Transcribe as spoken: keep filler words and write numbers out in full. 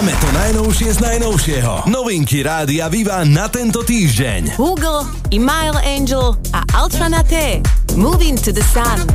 Máme to najnovšie z najnovšieho. Novinky Rádia Viva na tento týždeň. Google, Email Angel a Ultra Naté. Moving to the Sun.